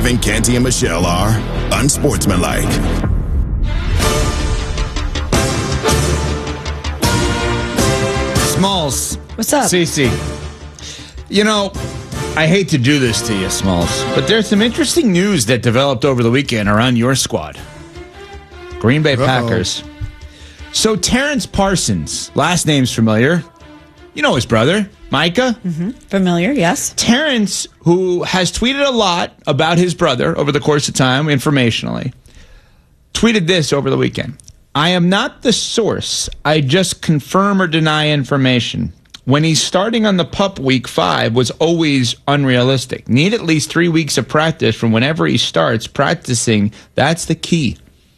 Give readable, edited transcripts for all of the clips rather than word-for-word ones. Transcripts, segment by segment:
Kevin, Canty, and Michelle are unsportsmanlike. Smalls. What's up? Cece. You know, I hate to do this to you, Smalls, but there's some interesting news that developed over the weekend around your squad. Green Bay Packers. So Terrence Parsons, last name's familiar. You know his brother, Micah? Mm-hmm. Familiar, yes. Terrence, who has tweeted a lot about his brother over the course of time, informationally, tweeted this over the weekend. I am not the source. I just confirm or deny information. When he's starting on the PUP week 5 was always unrealistic. Need at least 3 weeks of practice from whenever he starts practicing. That's the key.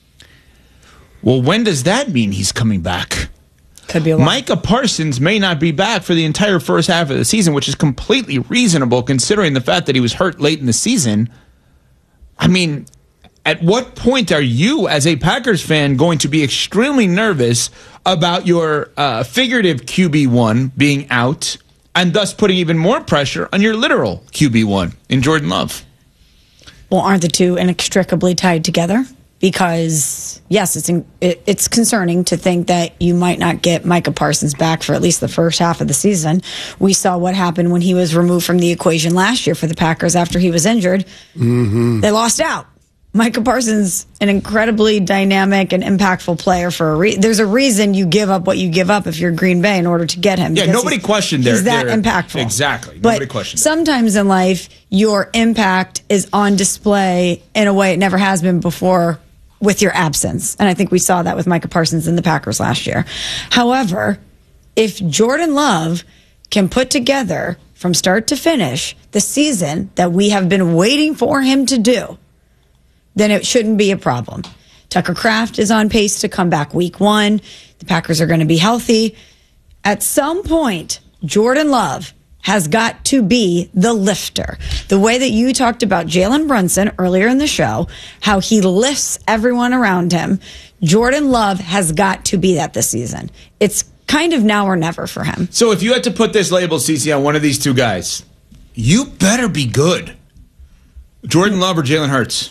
Well, when does that mean he's coming back? Could be a while. Micah Parsons may not be back for the entire first half of the season, which is completely reasonable considering the fact that he was hurt late in the season. I mean, at what point are you, as a Packers fan, going to be extremely nervous about your figurative QB1 being out and thus putting even more pressure on your literal QB1 in Jordan Love? Well, aren't the two inextricably tied together? Because, yes, it's concerning to think that you might not get Micah Parsons back for at least the first half of the season. We saw what happened when he was removed from the equation last year for the Packers after he was injured. Mm-hmm. They lost out. Micah Parsons, an incredibly dynamic and impactful player for a reason. There's a reason you give up what you give up if you're Green Bay in order to get him. Yeah, nobody questioned he's that impactful. Exactly. But nobody questioned sometimes in life, your impact is on display in a way it never has been before with your absence. And I think we saw that with Micah Parsons and the Packers last year. However, if Jordan Love can put together from start to finish the season that we have been waiting for him to do, then it shouldn't be a problem. Tucker Kraft is on pace to come back week 1. The Packers are going to be healthy. At some point, Jordan Love has got to be the lifter. The way that you talked about Jalen Brunson earlier in the show, how he lifts everyone around him, Jordan Love has got to be that this season. It's kind of now or never for him. So if you had to put this label, CC, on one of these two guys, you better be good. Jordan Love or Jalen Hurts?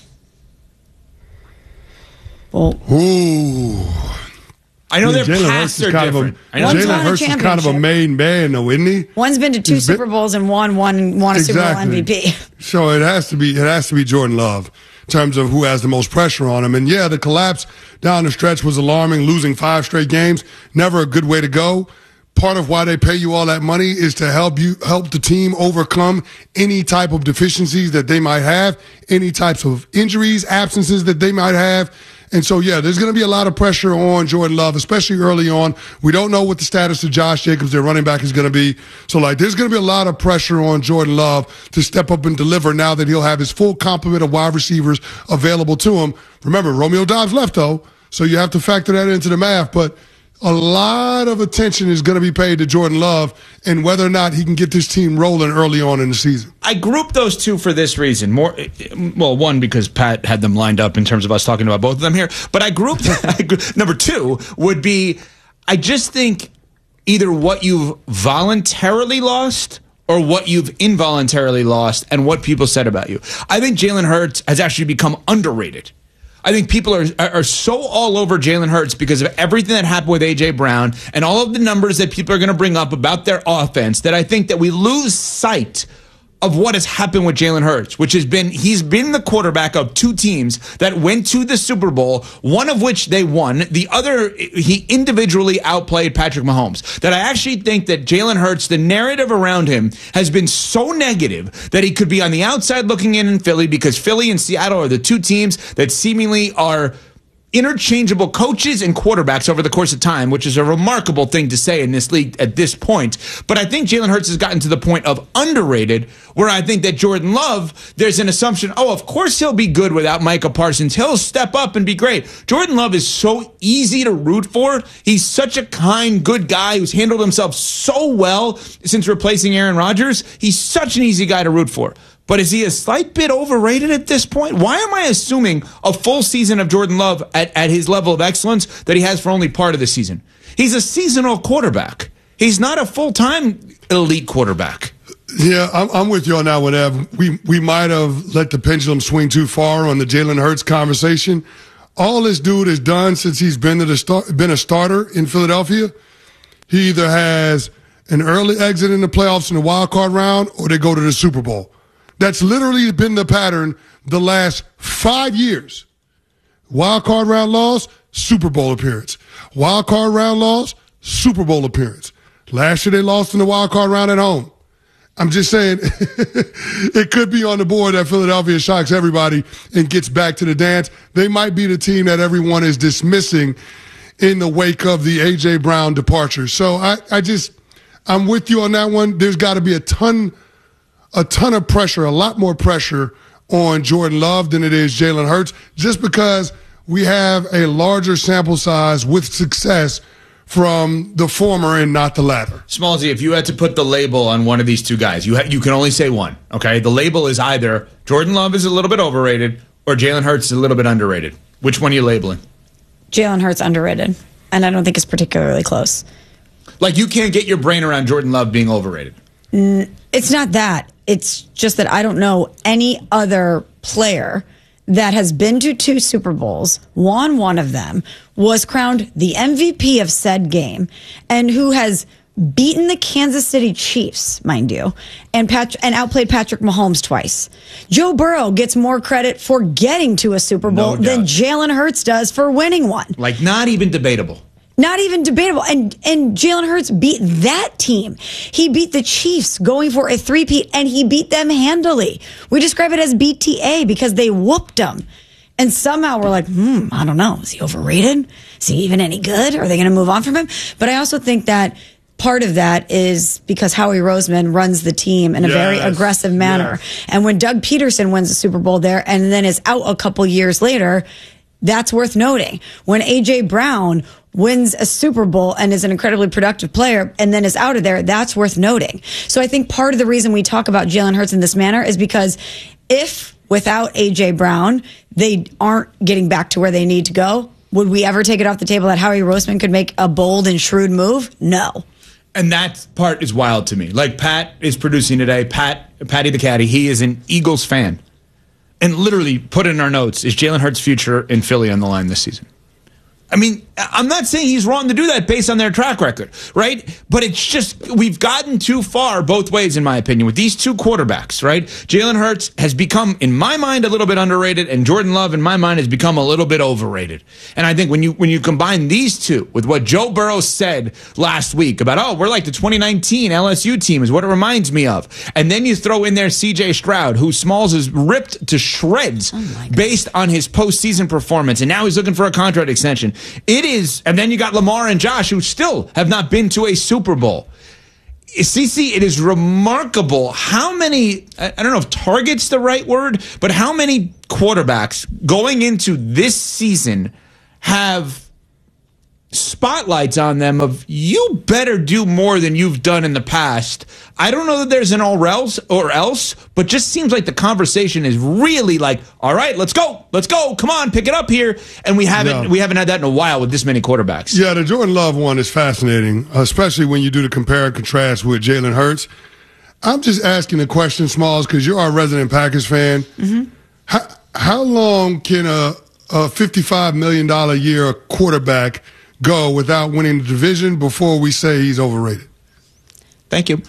Well, ooh. I know their paths are different. Jalen Hurts is kind of a main man, though, isn't he? One's been to 2 Super Bowls and won a Super Bowl MVP. So it has to be Jordan Love in terms of who has the most pressure on him. And yeah, the collapse down the stretch was alarming. Losing 5 straight games, never a good way to go. Part of why they pay you all that money is to help the team overcome any type of deficiencies that they might have, any types of injuries, absences that they might have. And so, yeah, there's going to be a lot of pressure on Jordan Love, especially early on. We don't know what the status of Josh Jacobs, their running back, is going to be. So, there's going to be a lot of pressure on Jordan Love to step up and deliver now that he'll have his full complement of wide receivers available to him. Remember, Romeo Doubs left, though, so you have to factor that into the math. But a lot of attention is going to be paid to Jordan Love and whether or not he can get this team rolling early on in the season. I grouped those two for this reason. One, because Pat had them lined up in terms of us talking about both of them here. But I grouped number 2 would be, I just think either what you've voluntarily lost or what you've involuntarily lost and what people said about you. I think Jalen Hurts has actually become underrated. I think people are so all over Jalen Hurts because of everything that happened with A.J. Brown and all of the numbers that people are going to bring up about their offense that I think that we lose sight of what has happened with Jalen Hurts, which has been, he's been the quarterback of 2 teams that went to the Super Bowl, one of which they won. The other, he individually outplayed Patrick Mahomes. That I actually think that Jalen Hurts, the narrative around him has been so negative that he could be on the outside looking in Philly, because Philly and Seattle are the 2 teams that seemingly are interchangeable coaches and quarterbacks over the course of time, which is a remarkable thing to say in this league at this point. But I think Jalen Hurts has gotten to the point of underrated, where I think that Jordan Love, there's an assumption, of course he'll be good without Micah Parsons. He'll step up and be great. Jordan Love is so easy to root for. He's such a kind, good guy who's handled himself so well since replacing Aaron Rodgers. He's such an easy guy to root for. But is he a slight bit overrated at this point? Why am I assuming a full season of Jordan Love at his level of excellence that he has for only part of the season? He's a seasonal quarterback. He's not a full-time elite quarterback. Yeah, I'm with you on that one, Ev. We might have let the pendulum swing too far on the Jalen Hurts conversation. All this dude has done since he's been a starter in Philadelphia, he either has an early exit in the playoffs in the wild card round or they go to the Super Bowl. That's literally been the pattern the last 5 years. Wild card round loss, Super Bowl appearance. Wild card round loss, Super Bowl appearance. Last year they lost in the wild card round at home. I'm just saying it could be on the board that Philadelphia shocks everybody and gets back to the dance. They might be the team that everyone is dismissing in the wake of the A.J. Brown departure. So I'm with you on that one. There's got to be a ton of pressure, a lot more pressure on Jordan Love than it is Jalen Hurts, just because we have a larger sample size with success from the former and not the latter. Smallsy, if you had to put the label on one of these two guys, you can only say one, okay? The label is either Jordan Love is a little bit overrated or Jalen Hurts is a little bit underrated. Which one are you labeling? Jalen Hurts underrated, and I don't think it's particularly close. Like, you can't get your brain around Jordan Love being overrated. It's not that. It's just that I don't know any other player that has been to 2 Super Bowls, won one of them, was crowned the MVP of said game, and who has beaten the Kansas City Chiefs, mind you, and outplayed Patrick Mahomes twice. Joe Burrow gets more credit for getting to a Super Bowl than Jalen Hurts does for winning one. Like, not even debatable. Not even debatable. And Jalen Hurts beat that team. He beat the Chiefs going for a three-peat, and he beat them handily. We describe it as BTA because they whooped them. And somehow we're like, I don't know. Is he overrated? Is he even any good? Are they going to move on from him? But I also think that part of that is because Howie Roseman runs the team in a very aggressive manner. Yes. And when Doug Peterson wins the Super Bowl there and then is out a couple years later, that's worth noting. When A.J. Brown wins a Super Bowl and is an incredibly productive player and then is out of there, that's worth noting. So I think part of the reason we talk about Jalen Hurts in this manner is because if without A.J. Brown, they aren't getting back to where they need to go, would we ever take it off the table that Howie Roseman could make a bold and shrewd move? No. And that part is wild to me. Like, Pat is producing today. Patty the Caddy, he is an Eagles fan. And literally put in our notes, is Jalen Hurts' future in Philly on the line this season? I mean, I'm not saying he's wrong to do that based on their track record, right? But it's just, we've gotten too far both ways, in my opinion, with these two quarterbacks, right? Jalen Hurts has become, in my mind, a little bit underrated, and Jordan Love, in my mind, has become a little bit overrated. And I think when you combine these two with what Joe Burrow said last week about, we're like the 2019 LSU team is what it reminds me of. And then you throw in there C.J. Stroud, who Smalls is ripped to shreds based on his postseason performance, and now he's looking for a contract extension. It is, and then you got Lamar and Josh, who still have not been to a Super Bowl. CC, it is remarkable how many, I don't know if target's the right word, but how many quarterbacks going into this season have spotlights on them of, you better do more than you've done in the past. I don't know that there's an or else, but just seems like the conversation is really like, all right, let's go, come on, pick it up here. And we haven't had that in a while with this many quarterbacks. Yeah, the Jordan Love one is fascinating, especially when you do the compare and contrast with Jalen Hurts. I'm just asking the question, Smalls, because you're our resident Packers fan. Mm-hmm. How long can a $55 million a year quarterback go without winning the division before we say he's overrated? Thank you.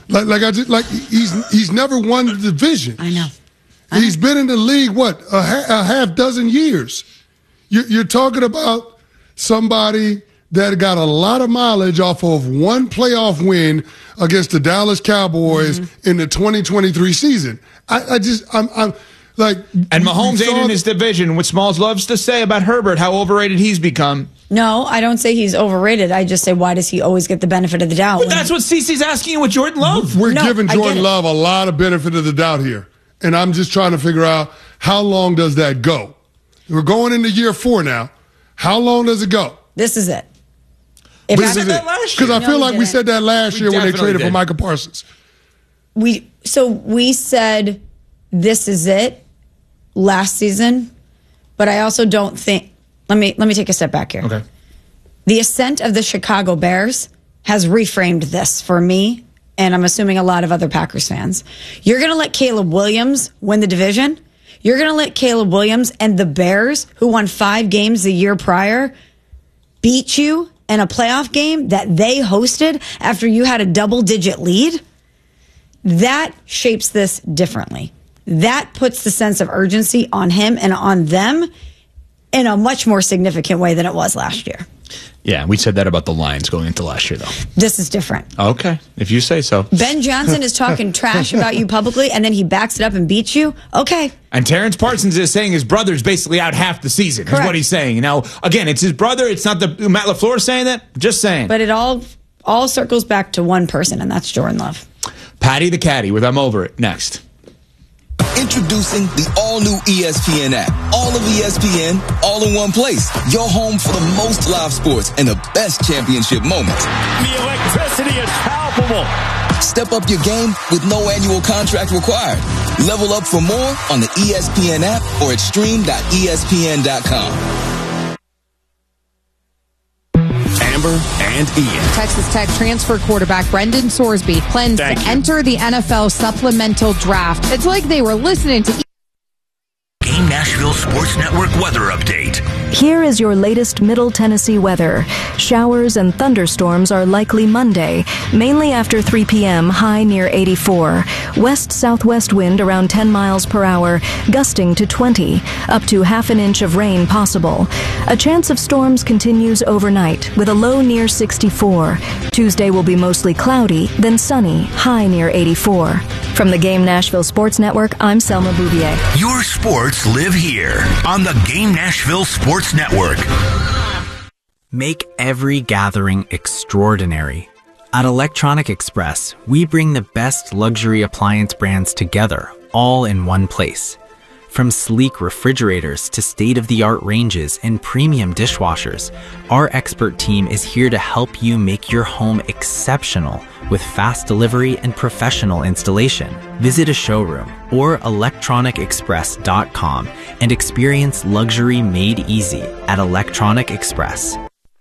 He's never won the division. I know. He's been in the league, a half dozen years. You're talking about somebody that got a lot of mileage off of one playoff win against the Dallas Cowboys in the 2023 season. I'm like, and Mahomes ain't in his division. What Smalls loves to say about Herbert, how overrated he's become. No, I don't say he's overrated. I just say, why does he always get the benefit of the doubt? But that's what CC's asking you with Jordan Love. We're giving Jordan Love a lot of benefit of the doubt here. And I'm just trying to figure out, how long does that go? We're going into year 4 now. How long does it go? This is it. Because I feel like we said that last year when they traded for Micah Parsons. We said this is it last season, but I also don't think. Let me take a step back here. Okay. The ascent of the Chicago Bears has reframed this for me and I'm assuming a lot of other Packers fans, you're going to let Caleb Williams win the division? You're going to let Caleb Williams and the Bears, who won 5 games the year prior, beat you in a playoff game that they hosted after you had a double-digit lead? That shapes this differently. That puts the sense of urgency on him and on them in a much more significant way than it was last year. Yeah, we said that about the Lions going into last year, though. This is different. Okay, if you say so. Ben Johnson is talking trash about you publicly, and then he backs it up and beats you? Okay. And Terrence Parsons is saying his brother's basically out half the season, Correct. is what he's saying. Now, again, it's his brother. It's not the Matt LaFleur saying that. Just saying. But it all circles back to one person, and that's Jordan Love. Patty the Caddy with I'm Over It next. Introducing the all-new ESPN app. All of ESPN, all in one place. Your home for the most live sports and the best championship moments. The electricity is palpable. Step up your game with no annual contract required. Level up for more on the ESPN app or at stream.espn.com. Amber and Ian. Texas Tech transfer quarterback Brendan Sorsby plans to enter the NFL supplemental draft. It's like they were listening to Game Nashville Sports Network weather update. Here is your latest Middle Tennessee weather. Showers and thunderstorms are likely Monday, mainly after 3 p.m., high near 84. West-southwest wind around 10 miles per hour, gusting to 20, up to half an inch of rain possible. A chance of storms continues overnight, with a low near 64. Tuesday will be mostly cloudy, then sunny, high near 84. From the Game Nashville Sports Network, I'm Selma Bouvier. Your sports live here on the Game Nashville Sports Network. Make every gathering extraordinary. At Electronic Express, we bring the best luxury appliance brands together, all in one place. From sleek refrigerators to state-of-the-art ranges and premium dishwashers, our expert team is here to help you make your home exceptional with fast delivery and professional installation. Visit a showroom or electronicexpress.com and experience luxury made easy at Electronic Express.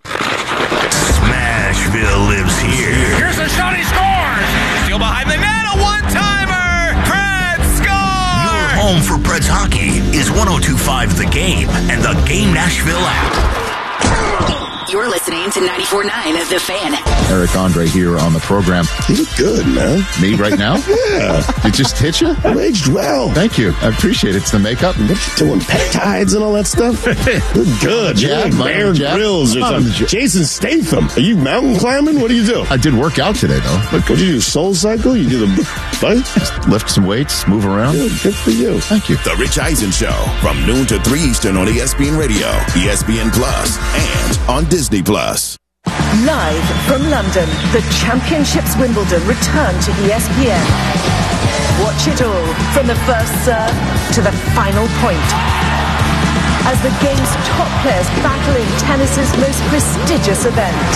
Smashville lives here. Here's a shot, he scores! Still behind the net, a one-timer! Preds score! Your home for Preds hockey is 102.5 The Game and the Game Nashville app. You're listening to 94.9 The Fan. Eric Andre here on the program. You look good, man. Me right now? Yeah. It just hit you? You aged well. Thank you. I appreciate it. It's the makeup. What you doing, peptides and all that stuff? Look good. You're like Bear Grylls or something. Jason Statham. Are you mountain climbing? What do you do? I did work out today, though. What do you do, Soul Cycle? You do the bike? Lift some weights, move around. Good for you. Thank you. The Rich Eisen Show from noon to 3 Eastern on ESPN Radio, ESPN Plus, and on Disney Plus. Live from London, the Championships Wimbledon return to ESPN. Watch it all from the first serve to the final point, as the game's top players battle in tennis's most prestigious event.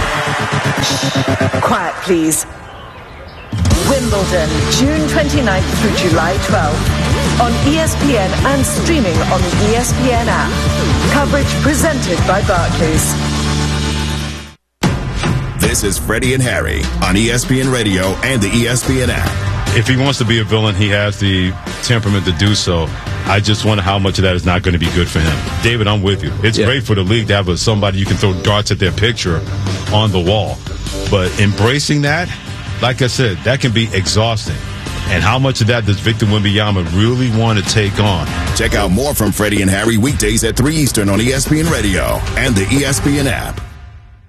Quiet, please. Wimbledon, June 29th through July 12th. On ESPN and streaming on the ESPN app. Coverage presented by Barclays. This is Freddie and Harry on ESPN Radio and the ESPN app. If he wants to be a villain, he has the temperament to do so. I just wonder how much of that is not going to be good for him. David, I'm with you. It's great for the league to have somebody you can throw darts at their picture on the wall. But embracing that, like I said, that can be exhausting. And how much of that does Victor Wembanyama really want to take on? Check out more from Freddie and Harry weekdays at 3 Eastern on ESPN Radio and the ESPN app.